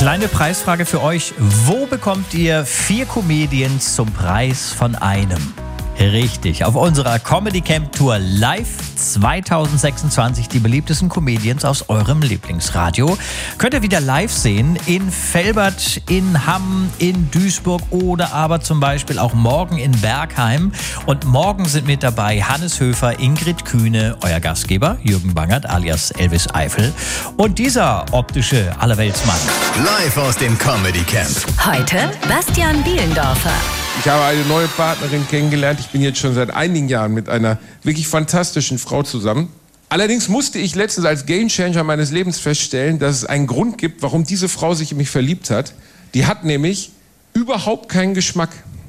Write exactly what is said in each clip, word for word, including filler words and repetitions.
Kleine Preisfrage für euch. Wo bekommt ihr vier Comedians zum Preis von einem? Richtig, auf unserer Comedy Camp Tour Live zwanzig sechsundzwanzig die beliebtesten Comedians aus eurem Lieblingsradio. Könnt ihr wieder live sehen in Velbert, in Hamm, in Duisburg oder aber zum Beispiel auch morgen in Bergheim. Und morgen sind mit dabei Hannes Höfer, Ingrid Kühne, euer Gastgeber Jürgen Bangert alias Elvis Eifel und dieser optische Allerweltsmann. Live aus dem Comedy Camp. Heute Bastian Bielendorfer. Ich habe eine neue Partnerin kennengelernt. Ich bin jetzt schon seit einigen Jahren mit einer wirklich fantastischen Frau zusammen. Allerdings musste ich letztens als Gamechanger meines Lebens feststellen, dass es einen Grund gibt, warum diese Frau sich in mich verliebt hat. Die hat nämlich überhaupt keinen Geschmack.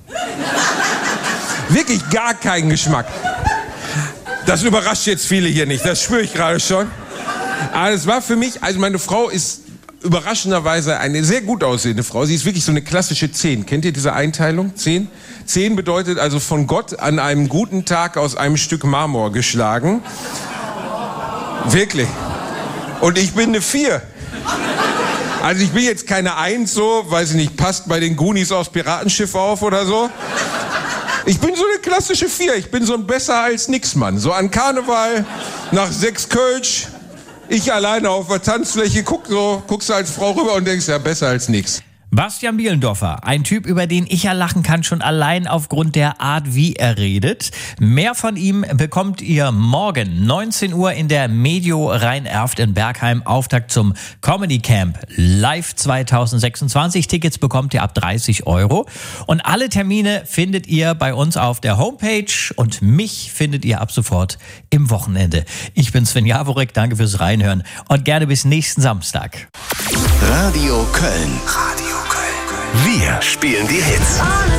Wirklich gar keinen Geschmack. Das überrascht jetzt viele hier nicht, das spüre ich gerade schon. Aber es war für mich, also meine Frau ist überraschenderweise eine sehr gut aussehende Frau. Sie ist wirklich so eine klassische zehn. Kennt ihr diese Einteilung? zehn? zehn bedeutet also von Gott an einem guten Tag aus einem Stück Marmor geschlagen. Wirklich. Und ich bin eine vier. Also ich bin jetzt keine eins so, weiß ich nicht, passt bei den Goonies aufs Piratenschiff auf oder so. Ich bin so eine klassische vier. Ich bin so ein besser als nix Mann. So an Karneval, nach sechs Kölsch, ich alleine auf der Tanzfläche, guck so, guckst du als Frau rüber und denkst, ja, besser als nix. Bastian Bielendorfer, ein Typ, über den ich ja lachen kann, schon allein aufgrund der Art, wie er redet. Mehr von ihm bekommt ihr morgen neunzehn Uhr in der Medio Rhein-Erft in Bergheim. Auftakt zum Comedy Camp Live zwanzig sechsundzwanzig. Tickets bekommt ihr ab dreißig Euro. Und alle Termine findet ihr bei uns auf der Homepage und mich findet ihr ab sofort im Wochenende. Ich bin Sven Jaworek, danke fürs Reinhören und gerne bis nächsten Samstag. Radio Köln. Radio Köln. Wir spielen die Hits.